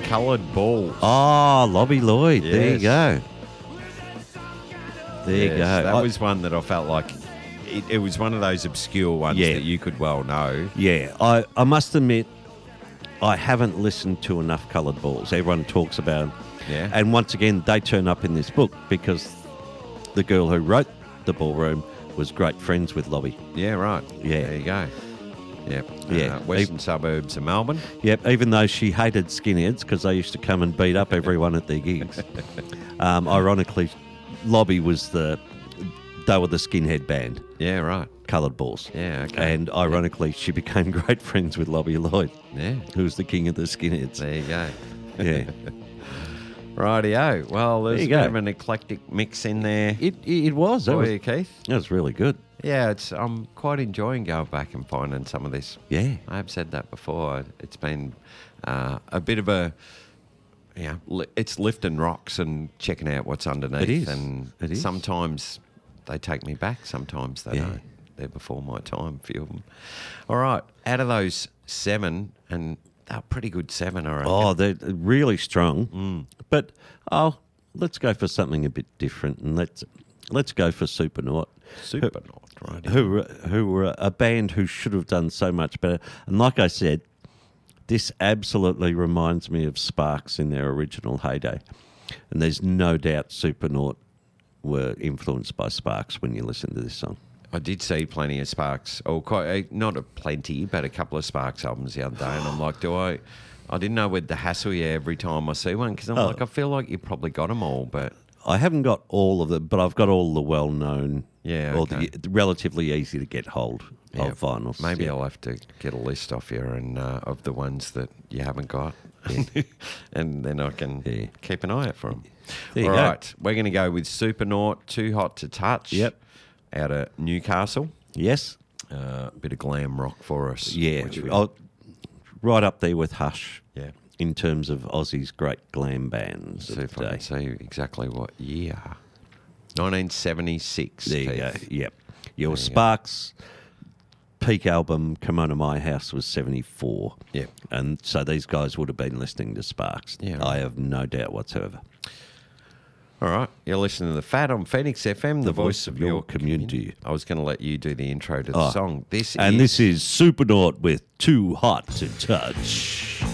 Coloured Balls. Oh, Lobby Lloyd. Yes. There you go. There you go. That was one that I felt like it was one of those obscure ones Yeah. that you could well know. Yeah, I must admit, I haven't listened to enough Coloured Balls. Everyone talks about them. Yeah. And once again, they turn up in this book because the girl who wrote The Ballroom was great friends with Lobby. Yeah, right. Yeah. There you go. Yep. Yeah. Western suburbs of Melbourne. Yep, even though she hated skinheads because they used to come and beat up everyone at their gigs. Ironically, Lobby was they were the skinhead band, Yeah, right. Coloured Balls. Yeah, okay. And ironically, she became great friends with Lobby Lloyd, Yeah. who was the king of the skinheads. There you go. Yeah. Rightio. Well, there's There a you bit go. of an eclectic mix in there. It was. For you, Keith. That was really good. Yeah, I'm quite enjoying going back and finding some of this. Yeah. I have said that before. It's been a bit of a, it's lifting rocks and checking out what's underneath. It is. And It is. sometimes they take me back. Sometimes they Yeah. don't. They're before my time, a few of them. All right. Out of those 7, and they're pretty good 7, I reckon. Oh, they're really strong. But let's go for something a bit different, and let's go for Supernaut. Supernaut, right. Who were a band who should have done so much better. And like I said, this absolutely reminds me of Sparks in their original heyday. And there's no doubt Supernaut were influenced by Sparks when you listen to this song. I did see plenty of Sparks, or quite not a plenty, but a couple of Sparks albums the other day, and I'm like, I didn't know whether to hassle you every time I see one, because I'm like, I feel like you probably got them all, but I haven't got all of them, but I've got all the well-known, Yeah, or okay. the relatively easy to get hold yeah, of vinyls. maybe Yeah. I'll have to get a list off you and of the ones that you haven't got, and then I can Yeah. keep an eye out for them. There you All go. right, we're going to go with Supernaut, Too Hot to Touch. Yep. Out of Newcastle. Yes. A bit of glam rock for us. Yeah. which we- Right up there with Hush. yeah. In terms of Aussie's great glam bands See of if the I day. can see exactly what year. 1976. There you go. Keith. Yep. Your you go. Sparks' peak album, Come On to My House, was 74. Yep. And so these guys would have been listening to Sparks. Yeah, right. I have no doubt whatsoever. All right. You're listening to The Fat on Phoenix FM, the voice of your community. I was going to let you do the intro to the song. This is Supernaut with Too Hot to Touch.